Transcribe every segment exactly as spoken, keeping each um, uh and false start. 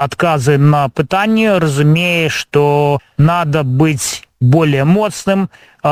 отказы на пытанне, разумее, что надо быть более моцным,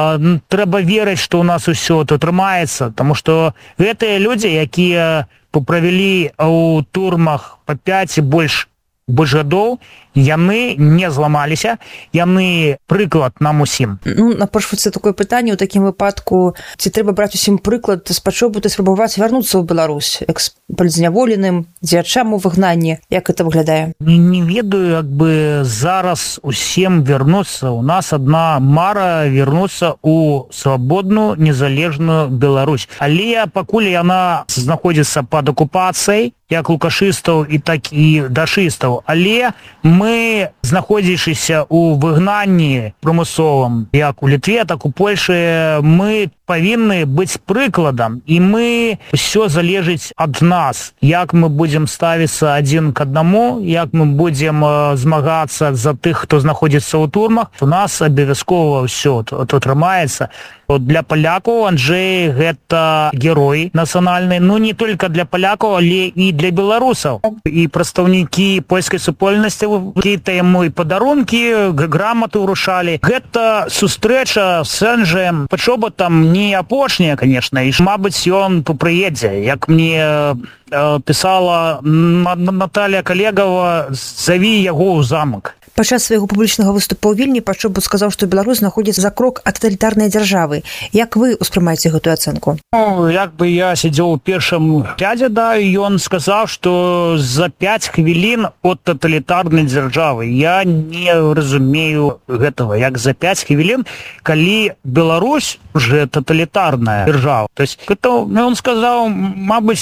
трэба верыць, што ў нас усё тут атрымаецца, тому што гэтыя людзі, якія правялі ў турмах па пяць і больш больш гадоў, яны не зламаліся, яны прыклад нам усім. Ну, напрошваецца такое пытанне ў такім выпадку, ці трэба браць усім прыклад з пачобы, спрабаваць вярнуцца ў Беларусь экс палітзняволеным, дзеячам у выгнанні. Як это выглядае? Не, не ведаю, як бы зараз усім вярнуцца. У нас адна мара вярнуцца ў свабодную, незалежную Беларусь. Але пакуль яна знаходзіцца пад акупацыяй, як лукашыстаў і так і дашыстаў. Але мы, знаходзячыся ў выгнанні прымусовым, як у Літве, так у Польшы, мы павінны быць прыкладам, і мы ўсё залежыць ад нас. Як мы будзем ставіцца адзін к аднаму, як мы будзем змагацца за тых, хто знаходзіцца ў турмах, у нас абавязкова ўсё тут атрымаецца. Для палякаў Анджэй гэта герой нацыянальны, ну не толькі для палякаў, але і для беларусаў. І прадстаўнікі польскай супольнасці какие-то яму і падарункі, граматы ўручалі. Гэта сустрэча з Анджэем Пачобутам не апошняя, конечно, і мабыць ён прыедзе. Як мне э, пісала Наталья Калегава, заві яго ў замак. Падчас свайго публічнага выступа ў Вільні Пачобут сказаў, што Беларусь знаходзіцца за крок ад таталітарнай дзяржавы. Як вы ўспрымаеце гэтую ацэнку? Ну, як бы я сидзеў у першым рядзе, да, і ён сказаў, што за пяць хвілін ад таталітарнай дзяржавы. Я не разумею гэтага. Як за пяць хвілін, калі Беларусь уже таталітарная дзяржава. То есть, гэта, ён сказаў, мабыць,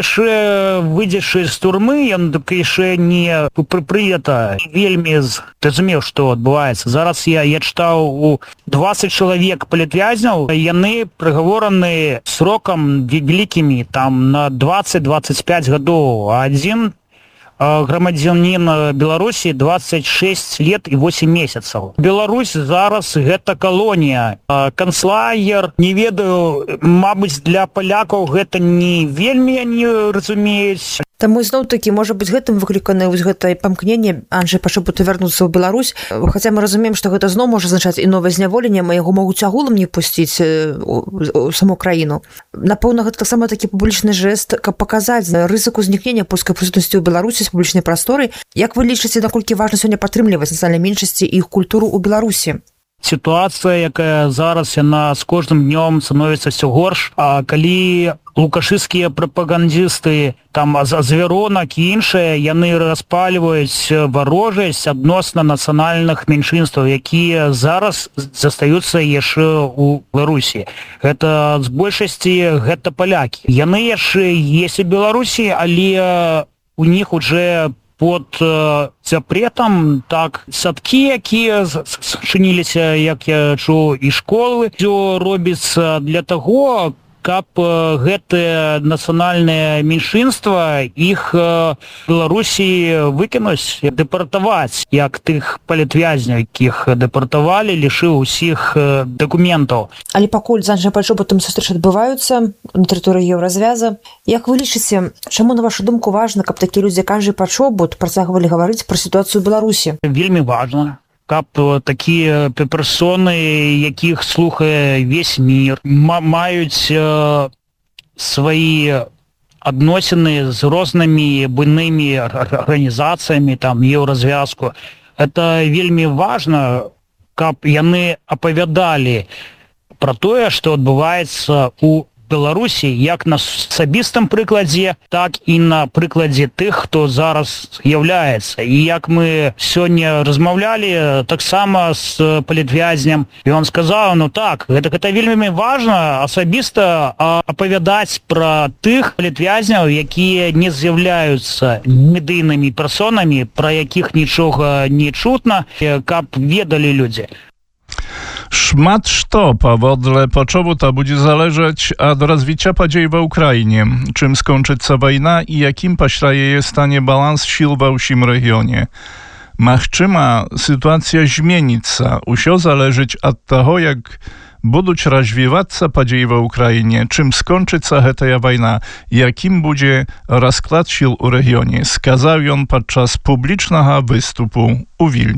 яшчэ выйдзешы з турмы, ён так яшчэ не прыпрыета вельмі разумеў, што адбываецца. Зараз я, я чытаў у двадцать чалавек палітвязняў, яны прыгавораны срокам вялікімі, там на двадцать двадцать пять гадоў, а адзін грамадзянін Беларусі двадцать шесть лет і восемь месяцаў. Беларусь зараз гэта калонія. Канцлагер, не ведаю, мабыць, для палякаў гэта не вельмі не разумеюць. Таму зноў-такі, можа быць, гэтым выкліканае вось гэтае памкненне Анджэй Пачобута вярнуцца ў Беларусь. Хаця мы разумеем, што гэта зноў можа азначаць і новае зняволенне, мы яго могуць агулам не пусціць у саму краіну. Напэўна, гэта таксама такі публічны жэст, каб паказаць рызыку знікнення польскай прысутнасці ў Беларусі з публічнай прасторы. Як вы лічыце, наколькі важна сёння падтрымліваць нацыянальнай меншасці і іх культуру ў Беларусі? Сітуацыя, якая зараз яна з кожным днём становіцца ўсё горш, а калі лукашысцкія прапагандысты, там Звяронак і іншыя, яны распальваюць варожасць адносна нацыянальных меншынстваў, якія зараз застаюцца яшчэ ў Беларусі. Гэта з большасці гэта палякі. Яны яшчэ есть у Беларусі, але у них уже под э, запретам, так, садкі, якія зачыніліся, як я чуў, і школы. Всё робіцца для таго, каб гэтае нацыянальнае меншынства іх Беларусі выкінуць, дэпартаваць, як тых палітвязняў, якіх дэпартавалі, лішыў усіх дакументаў. Але пакуль з Анджэем Пачобутам сустрэчы адбываюцца на тэрыторыі Еўразвяза, як вы лічыце, чаму, на вашу думку, важна, каб такія людзі, як Анджэй Пачобут, працягвалі гаварыць пра сітуацыю ў Беларусі? Вельмі важна. Каб такія персоны, якіх слухае весь мір, маюць э, свае адносіны з рознымі буйнымі арганізацыямі, там, Еўразвязку. Это вельмі важна, каб яны апавядалі пра тое, што адбываецца ў Беларусі, як на асабістым прыкладзе, так і на прыкладзе тых, хто зараз з'яўляецца. І як мы сёння размаўлялі таксама з палітвязням, і ён сказаў, ну так, гэта, гэта вельмі важна асабіста апавядаць пра тых палітвязняў, якія не з'яўляюцца медыйнымі персонамі, пра якіх нічога не чутна, каб ведалі людзі. Szmat што, pawodle Paczobuta budzi zależeć od rozwicia podziei w Ukrainie, czym skończyться wojna i jakim пасля jej stanie balans sił w усім regionie. Махчыма, sytuacja zmienić się, усё zależeć od tego, jak будуць развівацца падзеі ва ўкраіне, чым скончыцца гэтая вайна, якім будзе расклад сіл у рэгіёне, сказаў ён падчас публічнага выступу у Вільні.